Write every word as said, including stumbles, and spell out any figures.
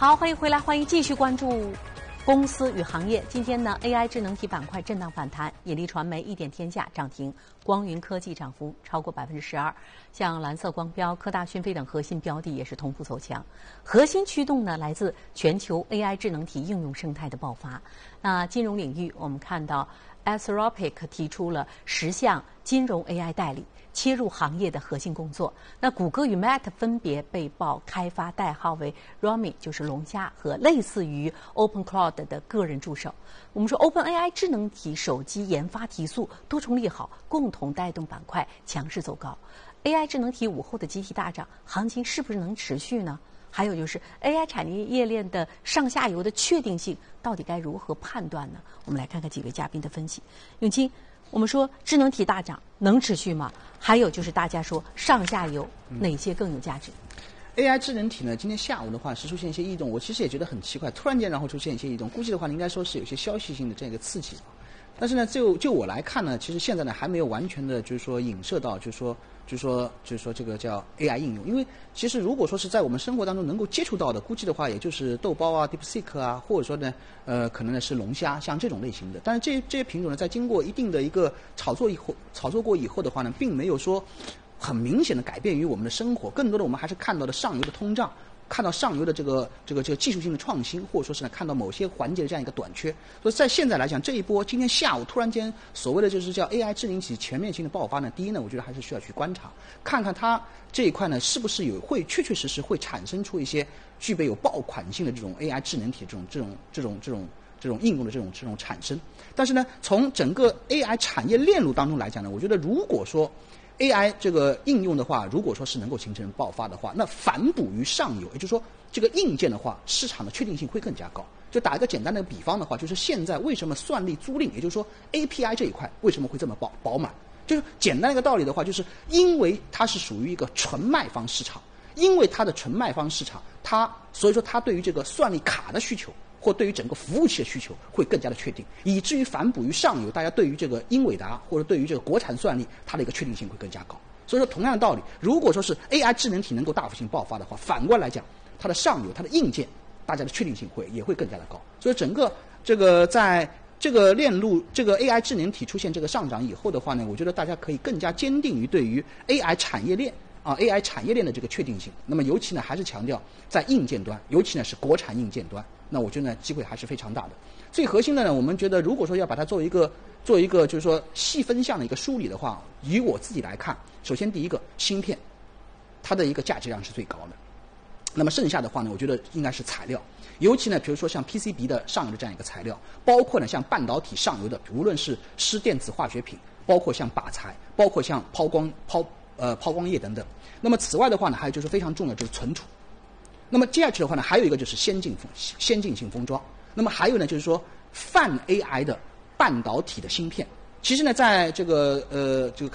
好，欢迎回来，欢迎继续关注公司与行业。今天呢 ，A I 智能体板块震荡反弹，引力传媒、一点天下涨停，光云科技涨幅超过百分之十二。像蓝色光标、科大讯飞等核心标的也是同步走强。核心驱动呢，来自全球 A I 智能体应用生态的爆发。那金融领域，我们看到 Anthropic 提出了十项金融 A I 代理。切入行业的核心工作。那谷歌与 Meta 分别被曝开发代号为 Romi， 就是龙虾和类似于 OpenCloud 的个人助手。我们说 OpenAI 智能体手机研发提速，多重利好，共同带动板块强势走高。A I 智能体午后的集体大涨，行情是不是能持续呢？还有就是 A I 产业链的上下游的确定性到底该如何判断呢？我们来看看几位嘉宾的分析。永清，我们说智能体大涨能持续吗？还有就是大家说上下游哪些更有价值、 嗯、？A I 智能体呢，今天下午的话是出现一些异动，我其实也觉得很奇怪，突然间然后出现一些异动，估计的话应该说是有些消息性的这样一个刺激。但是呢，就就我来看呢，其实现在呢还没有完全的就是说影射到，就是说就是说就是说这个叫 A I 应用，因为其实如果说是在我们生活当中能够接触到的，估计的话也就是豆包啊、DeepSeek 啊，或者说呢，呃，可能呢是龙虾，像这种类型的。但是这这些品种呢，在经过一定的一个炒作以后，炒作过以后的话呢，并没有说很明显的改变于我们的生活，更多的我们还是看到了上游的通胀。看到上游的这个这个这个技术性的创新，或者说是呢看到某些环节的这样一个短缺，所以在现在来讲，这一波今天下午突然间所谓的就是叫 A I 智能体全面性的爆发呢，第一呢，我觉得还是需要去观察，看看它这一块呢是不是有会确确实实会产生出一些具备有爆款性的这种 A I 智能体这种这种这种这种这种应用的这种这种产生。但是呢，从整个 A I 产业链路当中来讲呢，我觉得如果说A I 这个应用的话，如果说是能够形成爆发的话，那反哺于上游，也就是说这个硬件的话，市场的确定性会更加高。就打一个简单的比方的话，就是现在为什么算力租赁，也就是说 A P I 这一块为什么会这么饱饱满？就是简单一个道理的话，就是因为它是属于一个纯卖方市场，因为它的纯卖方市场，它所以说它对于这个算力卡的需求，或对于整个服务器的需求会更加的确定，以至于反哺于上游，大家对于这个英伟达或者对于这个国产算力，它的一个确定性会更加高。所以说，同样的道理，如果说是 A I 智能体能够大幅性爆发的话，反过来讲，它的上游、它的硬件，大家的确定性会也会更加的高。所以整个这个在这个链路，这个 A I 智能体出现这个上涨以后的话呢，我觉得大家可以更加坚定于对于 A I 产业链。啊 ，A I 产业链的这个确定性，那么尤其呢还是强调在硬件端，尤其呢是国产硬件端，那我觉得呢机会还是非常大的。最核心的呢，我们觉得如果说要把它做一个做一个就是说细分项的一个梳理的话，以我自己来看，首先第一个芯片，它的一个价值量是最高的，那么剩下的话呢，我觉得应该是材料，尤其呢比如说像 P C B 的上游的这样一个材料，包括呢像半导体上游的，无论是湿电子化学品，包括像靶材，包括像抛光抛。呃，抛光液等等。那么此外的话呢，还有就是非常重要就是存储。那么接下去的话呢，还有一个就是先进封先进性封装。那么还有呢，就是说泛 A I 的半导体的芯片。其实呢，在这个呃这个。